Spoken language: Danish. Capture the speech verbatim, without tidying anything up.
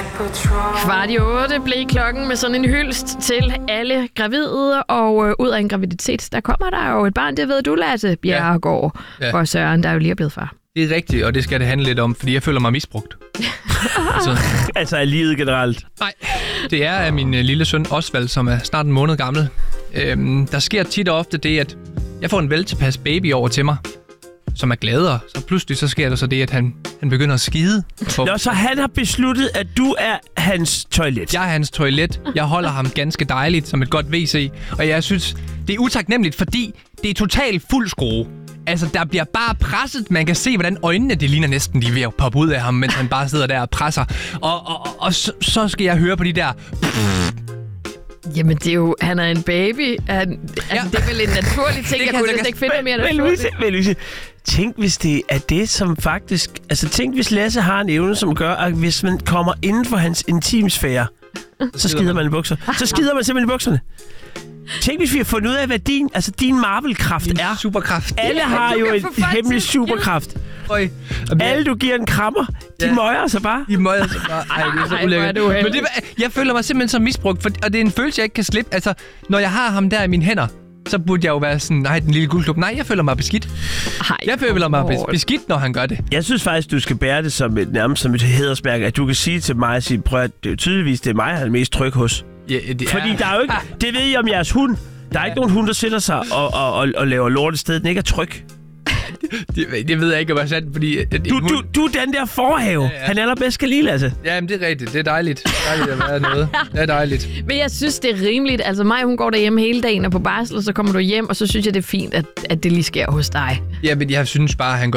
Kvart i otte blev klokken med sådan en hyldest til alle gravide, og øh, ud af en graviditet, der kommer der jo et barn, det ved du, Lasse Bjerregaard, ja. Ja. For Søren, der er jo lige blevet far. Det er rigtigt, og det skal det handle lidt om, fordi jeg føler mig misbrugt. altså, altså er livet generelt? Nej, det er af min øh, lille søn Osvald, som er snart en måned gammel. Øhm, der sker tit og ofte det, at jeg får en veltilpas baby over til mig, som er gladere. Så pludselig så sker der så det, at han, han begynder at skide. På. Nå, så han har besluttet, at du er hans toilet. Jeg er hans toilet. Jeg holder ham ganske dejligt som et godt W C. Og jeg synes, det er utaknemmeligt, fordi det er totalt fuld skrue. Altså, der bliver bare presset. Man kan se, hvordan øjnene, det ligner næsten, de er ved at poppe ud af ham, mens han bare sidder der og presser. Og, og, og, og så, så skal jeg høre på de der... Jamen, det er jo... Han er en baby. Han, ja. Altså, det er vel en naturlig ting. Jeg kunne næsten ikke finde mere naturligt. Men Louise, tænk, hvis det er det, som faktisk... Altså, tænk, hvis Lasse har en evne, som gør, at hvis man kommer inden for hans intimsfære, så skider man i bukser. Så skider man simpelthen i bukserne. Tænk, hvis vi har fundet ud af, hvad din, altså din Marvel-kraft din er. Superkraft. Alle har jo en hemmelig superkraft. Øj. Alle, du giver en krammer, de ja. møjer sig bare. De møjer sig bare. Ej, det er så ulækkert. Men det, jeg føler mig simpelthen så misbrugt, for, og det er en følelse, jeg ikke kan slippe. Altså, når jeg har ham der i mine hænder, så burde jeg jo være sådan, nej, den lille guldklub. Nej, jeg føler mig beskidt. Ej, jeg føler mig bes- beskidt, når han gør det. Jeg synes faktisk, du skal bære det som et, nærmest som et hædersmærke, at du kan sige til mig, at sige, prøv at det er jo tydeligvis, det er mig, han er mest tryg hos. Ja, det Fordi er... der er jo ikke, det ved I om jeres hund. Der er ja. ikke nogen hund, der sætter sig og, og, og, og laver lort et sted, den ikke er tryg. Det, det ved jeg ikke, om jeg er sandt, fordi... Du, du, du er den der forhave. Ja, ja. Han allerbedst skal lide, altså. Ja, men det er rigtigt. Det er dejligt. Det er dejligt at være noget. Det er dejligt. Men jeg synes, det er rimeligt. Altså mig, hun går derhjemme hele dagen og på barsel, og så kommer du hjem, og så synes jeg, det er fint, at, at det lige sker hos dig. Ja, men jeg synes bare, han